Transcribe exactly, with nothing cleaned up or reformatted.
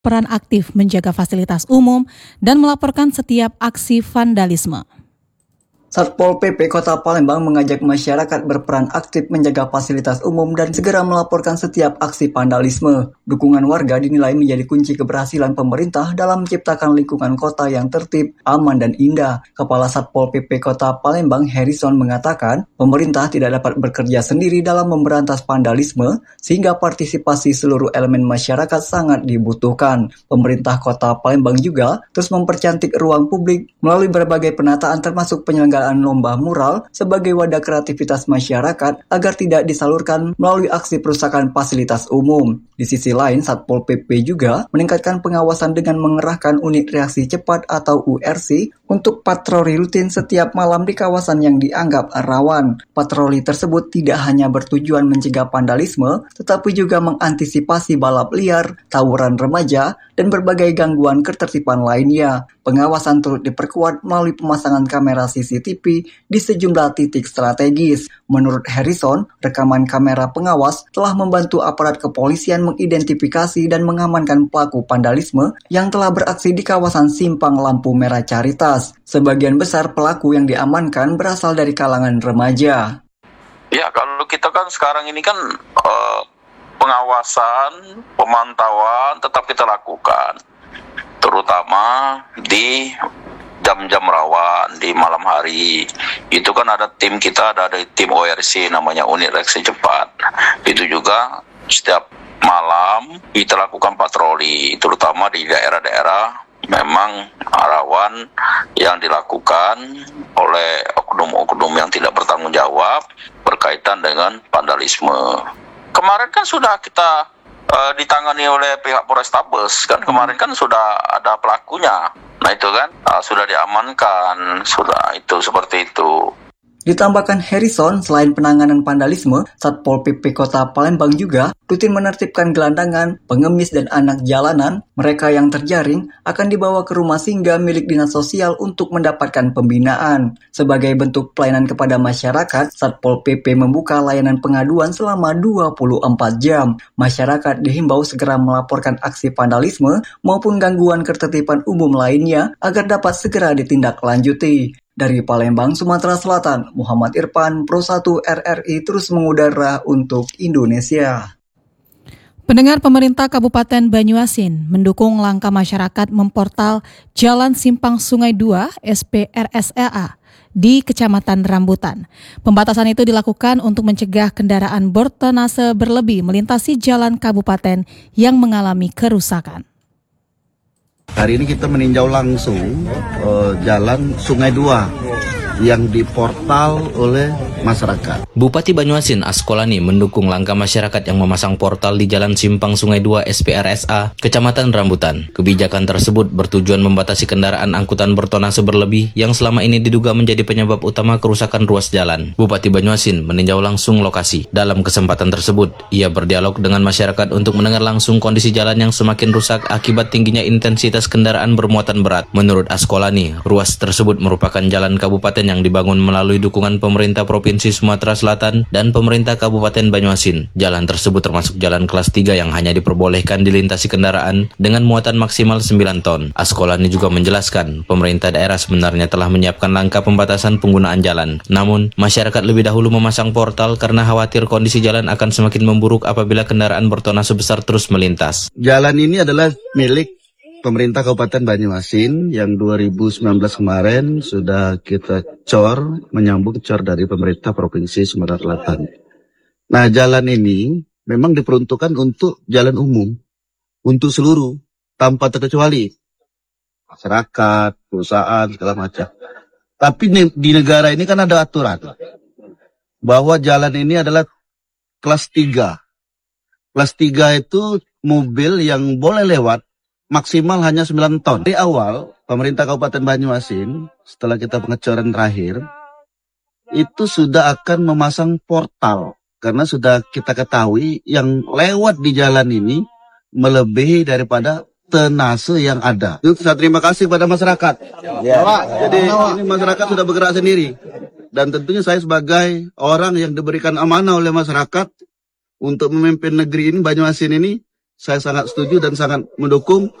peran aktif menjaga fasilitas umum dan melaporkan setiap aksi vandalisme. Satpol P P Kota Palembang mengajak masyarakat berperan aktif menjaga fasilitas umum dan segera melaporkan setiap aksi vandalisme. Dukungan warga dinilai menjadi kunci keberhasilan pemerintah dalam menciptakan lingkungan kota yang tertib, aman, dan indah. Kepala Satpol P P Kota Palembang, Harrison, mengatakan pemerintah tidak dapat bekerja sendiri dalam memberantas vandalisme, sehingga partisipasi seluruh elemen masyarakat sangat dibutuhkan. Pemerintah Kota Palembang juga terus mempercantik ruang publik melalui berbagai penataan termasuk penyelenggaraan lomba mural sebagai wadah kreativitas masyarakat agar tidak disalurkan melalui aksi perusakan fasilitas umum. Di sisi lain, Satpol P P juga meningkatkan pengawasan dengan mengerahkan unit reaksi cepat atau U R C untuk patroli rutin setiap malam di kawasan yang dianggap rawan. Patroli tersebut tidak hanya bertujuan mencegah vandalisme, tetapi juga mengantisipasi balap liar, tawuran remaja, dan berbagai gangguan ketertiban lainnya. Pengawasan turut diperkuat melalui pemasangan kamera C C T V di sejumlah titik strategis. Menurut Harrison, rekaman kamera pengawas telah membantu aparat kepolisian mengidentifikasi dan mengamankan pelaku vandalisme yang telah beraksi di kawasan Simpang Lampu Merah Caritas. Sebagian besar pelaku yang diamankan berasal dari kalangan remaja. Ya, kalau kita kan sekarang ini kan uh, pengawasan, pemantauan tetap kita lakukan, terutama di jam-jam rawan, di malam hari. Itu kan ada tim kita, ada, ada tim O R C namanya unit reaksi cepat. Itu juga setiap malam kita lakukan patroli, terutama di daerah-daerah memang rawan yang dilakukan oleh oknum-oknum yang tidak bertanggung jawab berkaitan dengan vandalisme. Kemarin kan sudah kita uh, ditangani oleh pihak Polrestabes, kan kemarin kan sudah ada pelakunya. Nah itu kan uh, sudah diamankan, sudah itu seperti itu. Ditambahkan Harrison, selain penanganan vandalisme, Satpol P P Kota Palembang juga rutin menertibkan gelandangan, pengemis, dan anak jalanan. Mereka yang terjaring akan dibawa ke rumah singgah milik dinas sosial untuk mendapatkan pembinaan. Sebagai bentuk pelayanan kepada masyarakat, Satpol P P membuka layanan pengaduan selama dua puluh empat jam. Masyarakat dihimbau segera melaporkan aksi vandalisme maupun gangguan ketertiban umum lainnya agar dapat segera ditindaklanjuti. Dari Palembang, Sumatera Selatan, Muhammad Irfan, Pro satu R R I terus mengudara untuk Indonesia. Pendengar, pemerintah Kabupaten Banyuasin mendukung langkah masyarakat memportal Jalan Simpang Sungai dua S P R S A di Kecamatan Rambutan. Pembatasan itu dilakukan untuk mencegah kendaraan bertonase berlebih melintasi jalan kabupaten yang mengalami kerusakan. Hari ini kita meninjau langsung uh, jalan Sungai dua yang diportal oleh masyarakat. Bupati Banyuasin Askolani mendukung langkah masyarakat yang memasang portal di Jalan Simpang Sungai dua S P R S A, Kecamatan Rambutan. Kebijakan tersebut bertujuan membatasi kendaraan angkutan bertonase berlebih yang selama ini diduga menjadi penyebab utama kerusakan ruas jalan. Bupati Banyuasin meninjau langsung lokasi. Dalam kesempatan tersebut, ia berdialog dengan masyarakat untuk mendengar langsung kondisi jalan yang semakin rusak akibat tingginya intensitas kendaraan bermuatan berat. Menurut Askolani, ruas tersebut merupakan jalan kabupaten yang dibangun melalui dukungan pemerintah Provinsi Sumatera Selatan dan pemerintah Kabupaten Banyuasin. Jalan tersebut termasuk jalan kelas tiga yang hanya diperbolehkan dilintasi kendaraan dengan muatan maksimal sembilan ton. Askolani juga menjelaskan, pemerintah daerah sebenarnya telah menyiapkan langkah pembatasan penggunaan jalan. Namun, masyarakat lebih dahulu memasang portal karena khawatir kondisi jalan akan semakin memburuk apabila kendaraan bertonase besar terus melintas. Jalan ini adalah milik pemerintah Kabupaten Banyuasin yang dua ribu sembilan belas kemarin sudah kita cor, menyambung cor dari pemerintah Provinsi Sumatera Selatan. Nah, jalan ini memang diperuntukkan untuk jalan umum, untuk seluruh, tanpa terkecuali masyarakat, perusahaan, segala macam. Tapi di negara ini kan ada aturan bahwa jalan ini adalah kelas tiga. Kelas tiga itu mobil yang boleh lewat maksimal hanya sembilan ton. Di awal, pemerintah Kabupaten Banyuasin, setelah kita pengecoran terakhir, itu sudah akan memasang portal. Karena sudah kita ketahui yang lewat di jalan ini melebihi daripada tonase yang ada. Saya terima kasih pada masyarakat. Ya. Pak, jadi ini masyarakat sudah bergerak sendiri. Dan tentunya saya sebagai orang yang diberikan amanah oleh masyarakat untuk memimpin negeri ini, Banyuasin ini, saya sangat setuju dan sangat mendukung